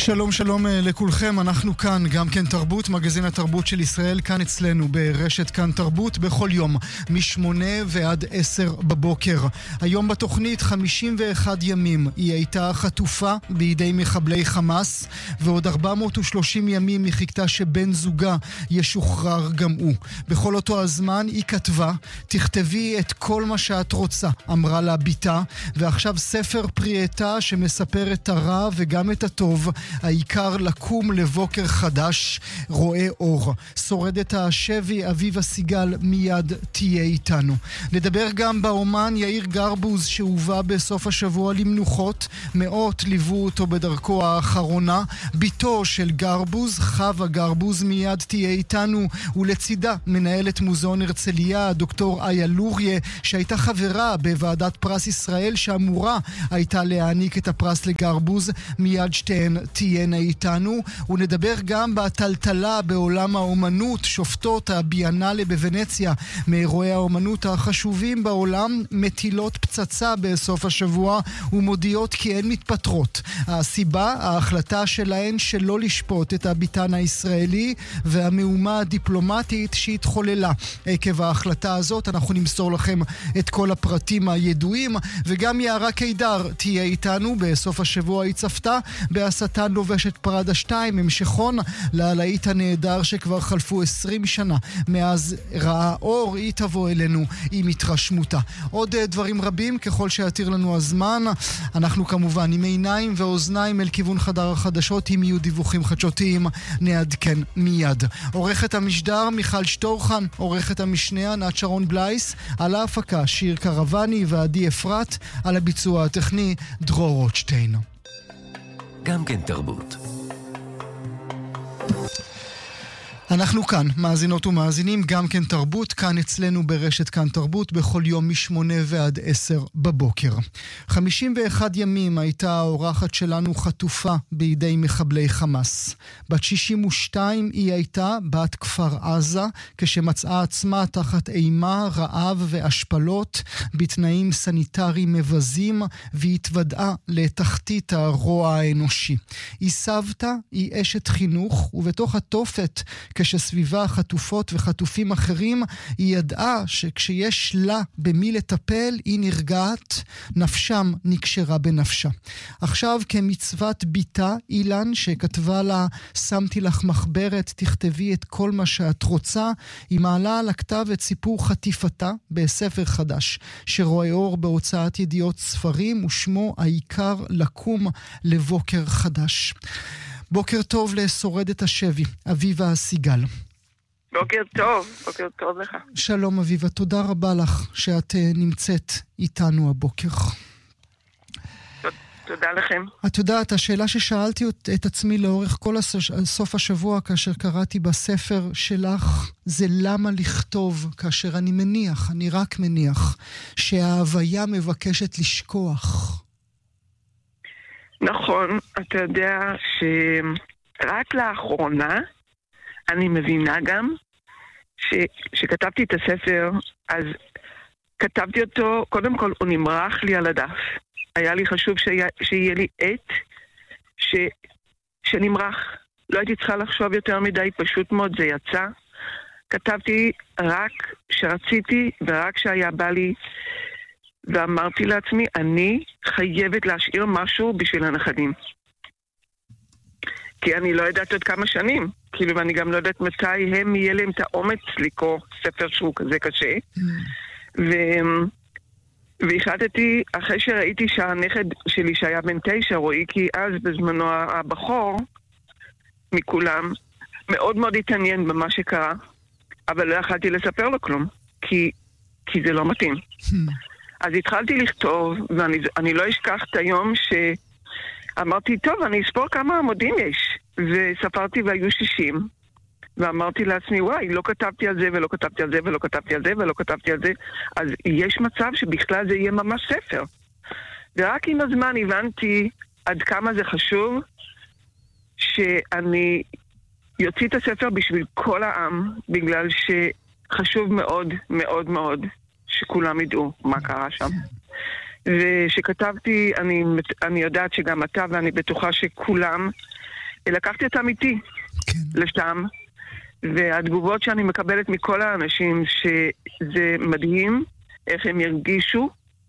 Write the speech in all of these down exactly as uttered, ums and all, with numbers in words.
שלום שלום לכולכם, אנחנו כאן, גם כן תרבות, מגזין התרבות של ישראל, כאן אצלנו ברשת כאן תרבות, בכל יום, משמונה ועד עשר בבוקר. היום בתוכנית חמישים ואחד ימים היא הייתה חטופה בידי מחבלי חמאס, ועוד ארבע מאות ושלושים ימים היא חיכתה שבן זוגה ישוחרר גם הוא. בכל אותו הזמן היא כתבה, תכתבי את כל מה שאת רוצה, אמרה לה ביתה, ועכשיו ספר פרי עטה שמספר את הרע וגם את הטוב, העיקר לקום לבוקר חדש, רואה אור. שורדת השבי אביבה סיגל מיד תהיה איתנו. נדבר גם באומן יאיר גרבוז שהובא בסוף השבוע למנוחות, מאות ליוו אותו בדרכו האחרונה. ביתו של גרבוז, חווה גרבוז, מיד תהיה איתנו, ולצידה מנהלת מוזיאון הרצליה, דוקטור איה לוריה, שהייתה חברה בוועדת פרס ישראל שאמורה הייתה להעניק את הפרס לגרבוז. מיד שתיהן תהיינה איתנו, ונדבר גם בטלטלה בעולם האומנות. שופטות הביאנלה בוונציה, מאירועי האומנות החשובים בעולם, מטילות פצצה בסוף השבוע ומודיעות כי הן מתפטרות. הסיבה, ההחלטה שלהן שלא לשפוט את הביטן הישראלי והמהומה הדיפלומטית שהתחוללה עקב ההחלטה הזאת. אנחנו נמסור לכם את כל הפרטים הידועים, וגם יערה קידר תהיה איתנו. בסוף השבוע היא צפתה בהסתה לובשת פרדה שתיים, המשכון להלהיט הנהדר שכבר חלפו עשרים שנה מאז ראה אור. היא תבוא אלינו עם התרשמותה. עוד דברים רבים ככל שיתיר לנו הזמן. אנחנו כמובן עם עיניים ואוזניים אל כיוון חדר החדשות. אם יהיו דיווחים חדשותיים נעדכן מיד. עורכת המשדר מיכל שטורחן, עורכת המשנה ענת שרון בלייס, על ההפקה שיר קרבני ועדי אפרת, על הביצוע הטכני דרור רוטשטיין. גם כן תרבות. אנחנו כאן, מאזינות ומאזינים, גם כן תרבות, כאן אצלנו ברשת כאן תרבות, בכל יום משמונה ועד עשר בבוקר. חמישים ואחד ימים הייתה האורחת שלנו חטופה בידי מחבלי חמאס. בת שישים ושתיים היא הייתה בת כפר עזה, כשמצאה עצמה תחת אימה, רעב והשפלות, בתנאים סניטריים מבזים, והתוודעה לתחתית הרוע האנושי. היא סבתא, היא אשת חינוך, ובתוך התופת, כשסביבה חטופות וחטופים אחרים, היא ידעה שכשיש לה במי לטפל, היא נרגעת, נפשם נקשרה בנפשה. עכשיו כמצוות ביתה, אילן, שכתבה לה, שמתי לך מחברת, תכתבי את כל מה שאת רוצה, היא מעלה על הכתב את סיפור חטיפתה בספר חדש, שרואה אור בהוצאת ידיעות ספרים, ושמו העיקר לקום לבוקר חדש. בוקר טוב לשורדת השבי, אביבה סיגל. בוקר טוב, בוקר טוב לך. שלום אביבה, תודה רבה לך שאת uh, נמצאת איתנו הבוקר. תודה לכם. את יודעת, השאלה ששאלתי את עצמי לאורך כל סוף השבוע כאשר קראתי בספר שלך, זה למה לכתוב כאשר אני מניח, אני רק מניח, שההוויה מבקשת לשכוח. נכון, אתה יודע שרק לאחרונה אני מבינה גם ש... שכתבתי את הספר, אז כתבתי אותו, קודם כל הוא נמרח לי על הדף. היה לי חשוב שיה... שיהיה לי עת ש... שנמרח. לא הייתי צריכה לחשוב יותר מדי, פשוט מאוד זה יצא. כתבתי רק שרציתי ורק שהיה בא לי, ואמרתי לעצמי, אני חייבת להשאיר משהו בשביל הנכדים. כי אני לא יודעת עוד כמה שנים. כאילו, ואני גם לא יודעת מתי הם יהיה להם את האומץ לקרוא ספר שהוא כזה קשה. Mm. ו... והחלטתי, אחרי שראיתי שהנכד שלי שהיה בן תשע, רואי, כי אז בזמנו הבחור מכולם מאוד מאוד התעניין במה שקרה, אבל לא יכלתי לספר לו כלום, כי, כי זה לא מתאים. Mm. אז התחלתי לכתוב, ואני לא אשכח את היום שאמרתי, טוב, אני אספור כמה עמודים יש. וספרתי והיו שישים. ואמרתי לעצמי, וואי, לא כתבתי על זה, ולא כתבתי על זה, ולא כתבתי על זה, ולא כתבתי על זה. אז יש מצב שבכלל זה יהיה ממש ספר. ורק עם הזמן הבנתי עד כמה זה חשוב, שאני יוציא את הספר בשביל כל העם, בגלל שחשוב מאוד, מאוד, מאוד, שכולם ידעו מה קרה שם. ושכתבתי, אני, אני יודעת שגם אתה, ואני בטוחה שכולם לקחתי אותם איתי כן. לשם, והתגובות שאני מקבלת מכל האנשים שזה מדהים איך הם ירגישו,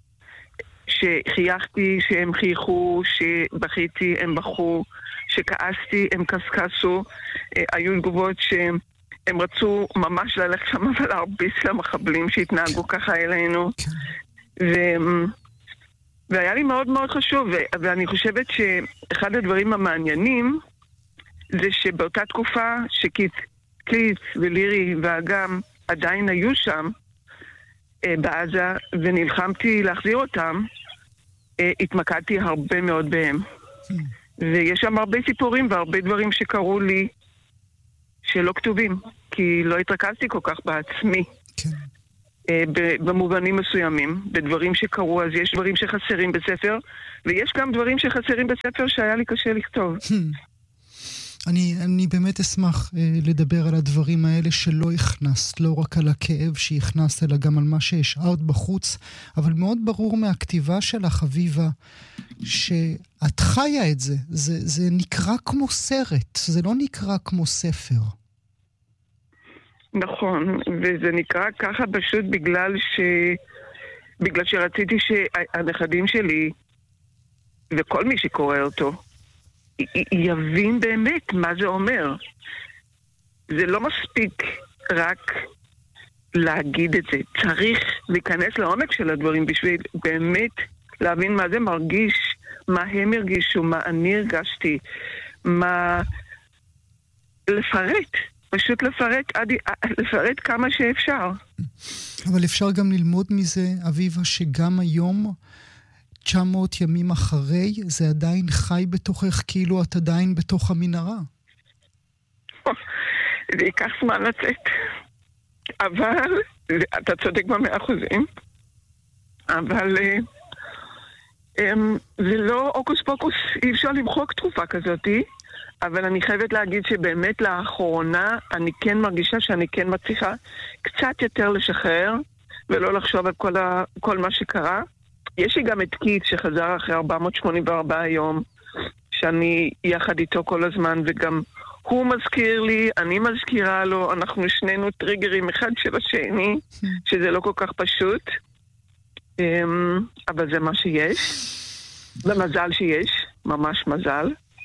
שחייכתי שהם חייכו, שבכיתי הם בכו, שכעסתי הם קסקסו. היו תגובות שהם רצו ממש ללכת שם ולהרביץ למחבלים שהתנהגו ככה אלינו. כן. ו... והיה לי מאוד מאוד חשוב, ו... ואני חושבת שאחד הדברים המעניינים זה שבאותה תקופה שקיץ קיץ ולירי ואגם עדיין היו שם אה, בעזה ונלחמתי להחזיר אותם, אה, התמקדתי הרבה מאוד בהם. Hmm. ויש שם הרבה סיפורים והרבה דברים שקרו לי שלא כתובים, כי לא התרכזתי כל כך בעצמי. כן. אה, במובנים מסוימים, בדברים שקרו, אז יש דברים שחסרים בספר, ויש גם דברים שחסרים בספר שהיה לי קשה לכתוב. Hmm. אני, אני באמת אשמח אה, לדבר על הדברים האלה שלא הכנסת, לא רק על הכאב שהכנסת, אלא גם על מה שהשארת בחוץ, אבל מאוד ברור מהכתיבה שלך, אביבה, שאת חיה את זה. זה, זה נקרא כמו סרט, זה לא נקרא כמו ספר. נכון, וזה נקרא ככה פשוט בגלל ש... בגלל שרציתי שהנכדים שלי וכל מי שקורא אותו יבין באמת מה זה אומר. זה לא מספיק רק להגיד את זה. צריך להיכנס לעומק של הדברים בשביל באמת להבין מה זה מרגיש, מה הם הרגישו, מה אני הרגשתי, מה... לפרט. פשוט לפרט, עד... לפרט כמה שאפשר. אבל אפשר גם ללמוד מזה, אביבה, שגם היום... תשע מאות ימים אחרי, זה עדיין חי בתוכך, כאילו את עדיין בתוך המנהרה. זה ייקח זמן לצאת. אבל, אתה צודק במאה אחוזים, אבל זה לא אוקוס פוקוס, אי אפשר למחוק תקופה כזאת, אבל אני חייבת להגיד שבאמת לאחרונה אני כן מרגישה שאני כן מצליחה קצת יותר לשחרר, ולא לחשוב על כל, ה... כל מה שקרה. יש לי גם את קיץ שחזר אחרי ארבע מאות שמונים וארבע יום, שאני יחד איתו כל הזמן, וגם הוא מזכיר לי, אני מזכירה לו, אנחנו שנינו טריגרים אחד של השני, שזה לא כל כך פשוט, אבל זה מה שיש, ומזל שיש, ממש מזל.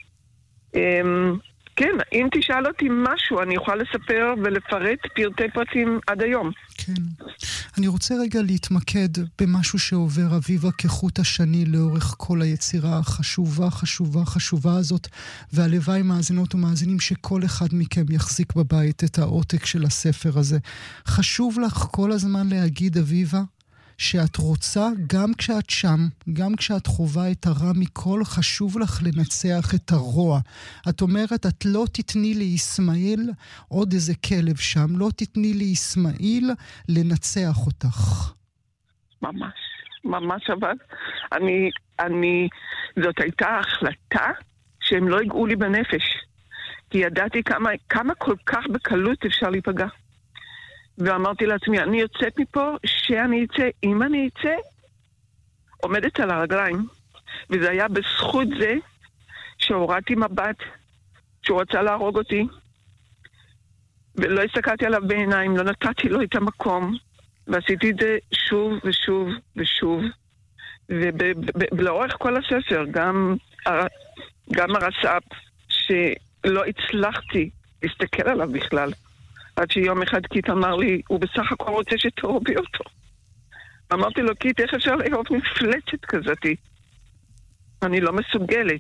כן, אם תשאל אותי משהו, אני אוכל לספר ולפרט פרטי פרטים עד היום. כן. אני רוצה רגע להתמקד במשהו שעובר אביבה כחוט השני לאורך כל היצירה החשובה, חשובה, חשובה הזאת, והלוואי מאזינות ומאזינים שכל אחד מכם יחזיק בבית את העותק של הספר הזה. חשוב לך כל הזמן להגיד, אביבה, שאת רוצה, גם כשאת שם, גם כשאת חובה את הרע מכל, חשוב לך לנצח את הרוע. את אומרת, את לא תתני לישמעאל עוד איזה כלב שם, לא תתני לישמעאל לנצח אותך. ממש, ממש אבל. אני, אני, זאת הייתה החלטה שהם לא יגעו לי בנפש. כי ידעתי כמה, כמה כל כך בקלות אפשר להיפגע. ואמרתי לעצמי, אני יוצאת מפה, שאני יצא, אם אני יצא, עומדת על הרגליים. וזה היה בזכות זה שהורדתי מבט, שהוא רצה להרוג אותי, ולא הסתכלתי עליו בעיניים, לא נתתי לו את המקום, ועשיתי את זה שוב ושוב ושוב. ולאורך כל הספר, גם, גם הרס"פ, שלא הצלחתי להסתכל עליו בכלל. עד שיום אחד קיט אמר לי, הוא בסך הכל רוצה שתאהבי אותו. אמרתי לו, קיט, איך אפשר לאהוב מפלצת כזאת? אני לא מסוגלת.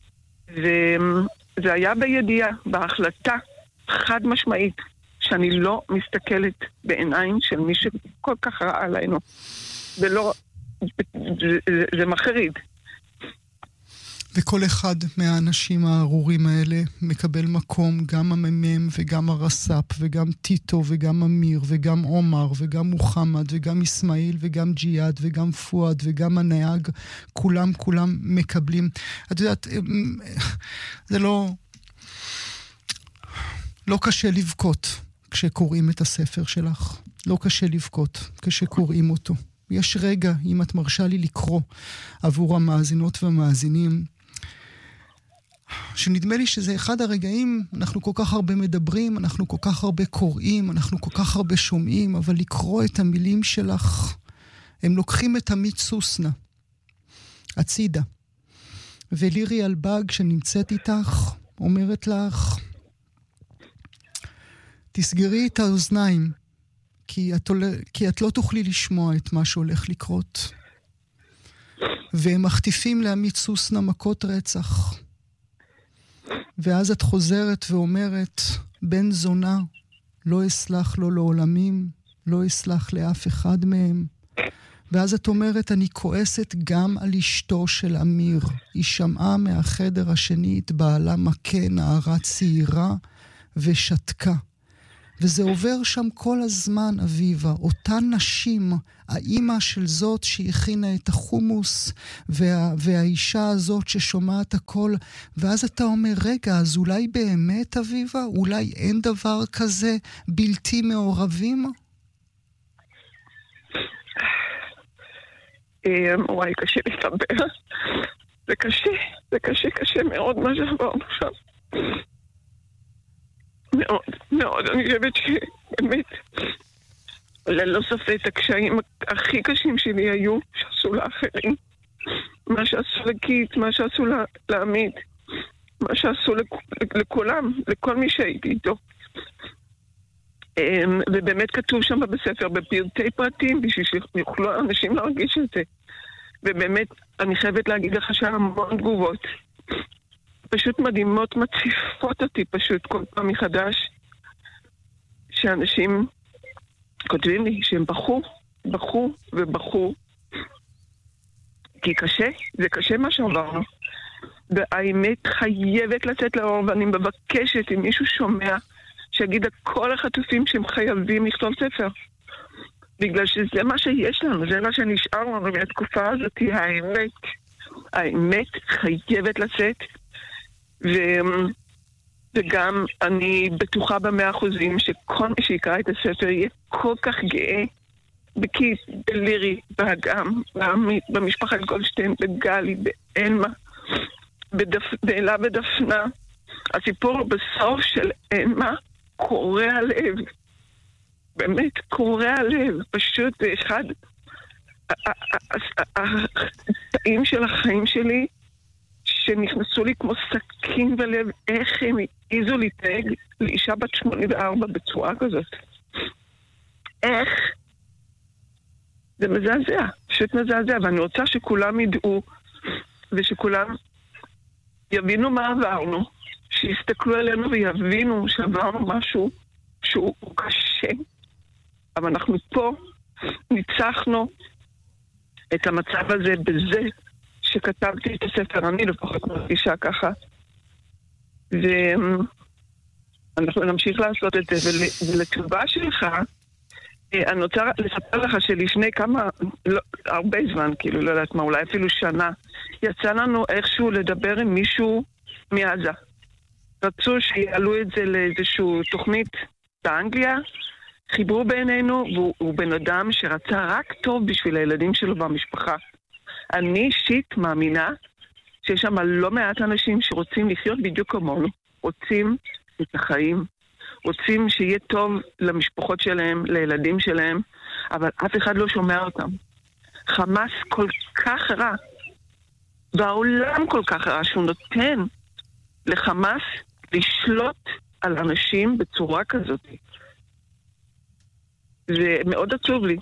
וזה היה בידיעה, בהחלטה חד משמעית, שאני לא מסתכלת בעיניים של מי שכל כך רע עלינו. ולא, זה, זה, זה מחריד. וכל אחד מהאנשים הארורים האלה מקבל מקום, גם הממם וגם הרס"פ וגם טיטו וגם אמיר וגם עומר וגם מוחמד וגם ישמעאל וגם ג'יהאד וגם פואד וגם הנהג, כולם כולם מקבלים. את יודעת, זה לא לא קשה לבכות כשקוראים את הספר שלך. לא קשה לבכות כשקוראים אותו. יש רגע, אם את מרשה לי לקרוא עבור המאזינות והמאזינים, שנדמה לי שזה אחד הרגעים, אנחנו כל כך הרבה מדברים, אנחנו כל כך הרבה קוראים, אנחנו כל כך הרבה שומעים, אבל לקרוא את המילים שלך, הם לוקחים את עמית סוסנה, הצידה. ולירי אלבג שנמצאת איתך, אומרת לך, תסגרי את האוזניים, כי את, כי את לא תוכלי לשמוע את מה שהולך לקרות. והם מחטיפים לעמית סוסנה מכות רצח. ואז את חוזרת ואומרת, בן זונה, לא אסלח לו לעולמים, לא אסלח לאף אחד מהם. ואז את אומרת, אני כועסת גם על אשתו של אמיר. היא שמעה מהחדר השני את בעלה מכה, נערה צעירה, ושתקה. וזה עובר שם כל הזמן, אביבה. אותן נשים, האימא של זאת שהכינה את החומוס, וה, והאישה הזאת ששומעת הכל, ואז אתה אומר, רגע, אז אולי באמת, אביבה? אולי אין דבר כזה בלתי מעורבים? וואי, קשה להתאבר. זה קשה, זה קשה, קשה מאוד מה שעברנו שם. מאוד, מאוד. אני חושבת שבאמת, ללא ספק, הקשיים הכי קשים שלי היו שעשו לאחרים. מה שעשו לקיט, מה שעשו לעמית, מה שעשו לכולם, לכל מי שהייתי איתו. ובאמת כתוב שם בספר בפרטי פרטים בשביל שיוכלו אנשים להרגיש את זה. ובאמת אני חייבת להגיד לך שהמון תגובות פשוט מדהימות, מציפות אותי פשוט כל פעם מחדש, שאנשים כותבים לי שהם בחו, בחו ובחו, כי קשה, זה קשה מה שעברנו. והאמת חייבת לצאת לאור, ואני מבקשת אם מישהו שומע שיגיד לכל החטופים שהם חייבים לכתוב ספר. בגלל שזה מה שיש לנו, זה מה שנשאר לנו מהתקופה הזאת, האמת. האמת חייבת לצאת, ו... וגם אני בטוחה במאה אחוזים שכל מי שיקרא את הספר יהיה כל כך גאה, בקיט, בלירי, באגם, בעמית, במשפחת גולדשטיין, בגלי, באלמה, בדפ... באלה ודפנה. הסיפור בסוף של אלמה קורע לב. באמת, קורע לב. פשוט אחד הקטעים של החיים שלי שנכנסו לי כמו סכין בלב, איך הם העיזו להתנהג לאישה בת שמונים וארבע בצורה כזאת. איך? זה מזעזע, פשוט מזעזע, ואני רוצה שכולם ידעו ושכולם יבינו מה עברנו, שיסתכלו עלינו ויבינו שעברנו משהו שהוא קשה, אבל אנחנו פה ניצחנו את המצב הזה בזה שכתבתי את הספר, אני לפחות מרגישה ככה, ואנחנו נמשיך לעשות את זה. ולתשובה שלך, אני רוצה לספר לך שלפני כמה, לא, הרבה זמן, כאילו, לא יודעת מה, אולי אפילו שנה, יצא לנו איכשהו לדבר עם מישהו מעזה. רצו שיעלו את זה לאיזשהו תוכנית באנגליה, חיברו בינינו, והוא בן אדם שרצה רק טוב בשביל הילדים שלו במשפחה. אני אישית מאמינה שיש שם לא מעט אנשים שרוצים לחיות בדיוק כמונו, רוצים את החיים, רוצים שיהיה טוב למשפחות שלהם, לילדים שלהם, אבל אף אחד לא שומע אותם. חמאס כל כך רע, והעולם כל כך רע, שהוא נותן לחמאס לשלוט על אנשים בצורה כזאת. זה מאוד עצוב לי.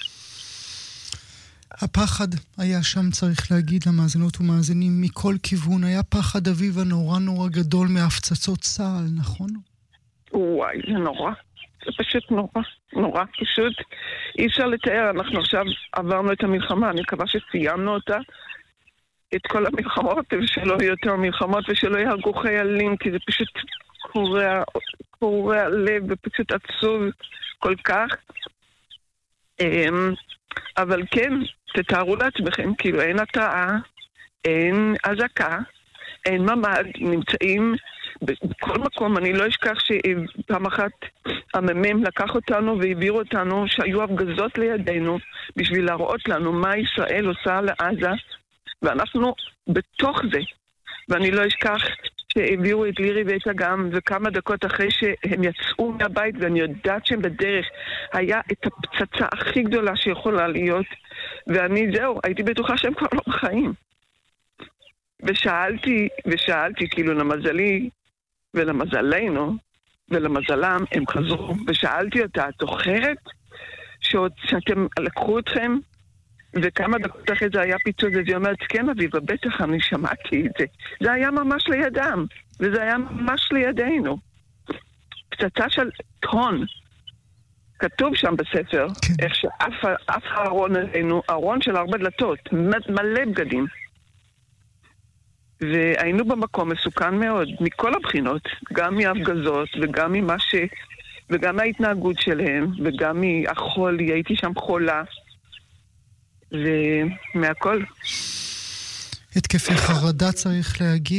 הפחד היה שם, צריך להגיד למאזינות ומאזינים, מכל כיוון. היה פחד אביבה נורא נורא גדול מהפצצות צה"ל, נכון? וואי, זה נורא. זה פשוט נורא, נורא. פשוט אי אפשר לתאר. אנחנו עכשיו עברנו את המלחמה, אני מקווה שסיימנו אותה, את כל המלחמות, ושלא יהיו יותר מלחמות, ושלא יהרגו חיילים, כי זה פשוט קורע, קורע לב, ופשוט עצוב כל כך. אבל כן, תתארו לעצמכם, כאילו אין התראה, אין אזעקה, אין ממד, נמצאים בכל מקום. אני לא אשכח שפעם אחת הממ"מ לקח אותנו והעביר אותנו שהיו הפגזות לידינו בשביל להראות לנו מה ישראל עושה לעזה, ואנחנו בתוך זה. ואני לא אשכח שהעבירו את לירי ואת אגם, וכמה דקות אחרי שהם יצאו מהבית, ואני יודעת שהם בדרך, היה את הפצצה הכי גדולה שיכולה להיות, ואני זהו, הייתי בטוחה שהם כבר לא בחיים. ושאלתי, ושאלתי, כאילו למזלי, ולמזלנו, ולמזלם, הם חזרו, ושאלתי אותה, את זוכרת שעוד, שאתם לקחו אתכם, וכמה דקות אחרי זה היה פיצוץ, אז היא אומרת, כן אביבה, בטח אני שמעתי את זה. זה היה ממש לידם, וזה היה ממש לידינו. פצצה של טון. כתוב שם בספר, כן. איך שאף הארון עלינו, ארון של הרבה דלתות, מלא בגדים. והיינו במקום מסוכן מאוד, מכל הבחינות, גם מהפגזות, וגם ממה ש... וגם מההתנהגות שלהם, וגם מהחול, הייתי שם חולה. ומהכל. התקפי חרדה צריך להגיד.